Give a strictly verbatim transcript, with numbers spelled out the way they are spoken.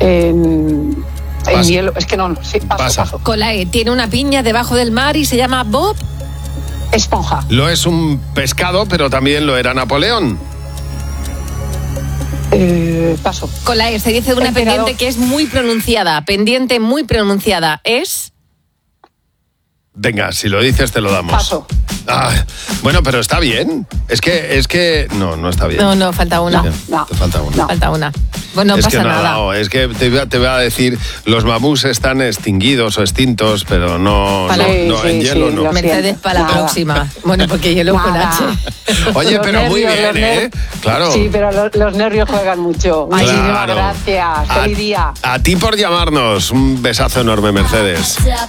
En, en hielo, es que no, sí, paso, Pasa. paso. Con la E. Tiene una piña debajo del mar y se llama Bob. Esponja. Lo es un pescado, pero también lo era Napoleón. Eh, paso. Con la E se dice de una Emperador. pendiente que es muy pronunciada. Pendiente muy pronunciada. Es... Venga, si lo dices te lo damos. Paso. Ah, bueno, pero está bien. Es que, es que... No, no está bien. No, no, falta una. Ya, No. te falta una. No. Falta una. Bueno, no es pasa que no ha nada. dado, es que te, voy a- te voy a decir, los mamús están extinguidos o extintos, pero no, Vale. no, Sí, no, en sí, hielo sí, no. lo sé. Mercedes para la Nada. próxima. Bueno, porque hielo con Nada. H. Oye, Los pero muy nervios, los bien, ¿eh? ner- Claro. Sí, pero lo- los nervios juegan mucho. Claro. Muchísimas gracias. A- Feliz día. A ti por llamarnos. Un besazo enorme, Mercedes.